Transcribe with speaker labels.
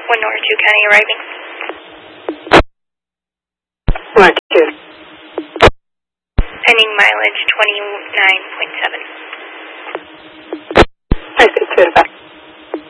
Speaker 1: 1 or 2 County arriving.
Speaker 2: 1 or 2.
Speaker 1: Pending mileage 29.7.
Speaker 2: I see 2 to 5.